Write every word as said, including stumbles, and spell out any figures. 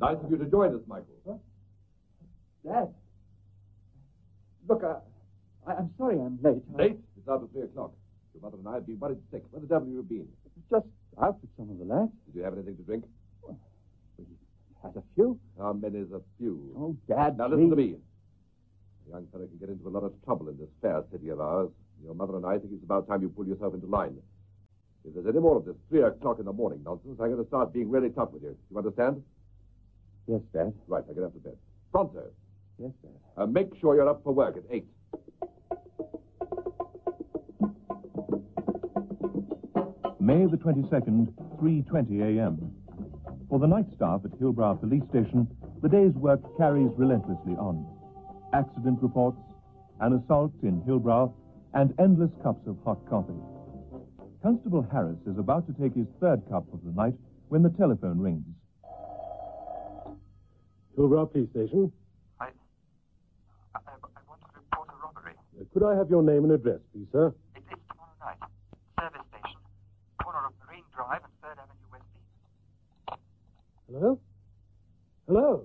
Nice of you to join us, Michael. Huh? Dad. Look, uh, I, I'm sorry I'm late. Late? It's after three o'clock. Your mother and I have been worried sick. Where the devil have you been? Just out with some of the lads. Did you have anything to drink? Well, we had a few. How many's a few? Oh, Dad, Now, listen to me. A young fellow can get into a lot of trouble in this fair city of ours. Your mother and I think it's about time you pull yourself into line. If there's any more of this three o'clock in the morning nonsense, I'm going to start being really tough with you. You understand? Yes, Dad. Right, I get up to bed. Pronto. Yes, Dad. Uh, make sure you're up for work at eight. May the twenty-second, three twenty a.m. For the night staff at Hillbrow Police Station, the day's work carries relentlessly on. Accident reports, an assault in Hillbrow, and endless cups of hot coffee. Constable Harris is about to take his third cup of the night when the telephone rings. Hillbrow Police Station. I, I, I want to report a robbery. Uh, could I have your name and address, please, sir? It is tomorrow night. Service station, corner of Marine Drive and third Avenue West East. Hello? Hello?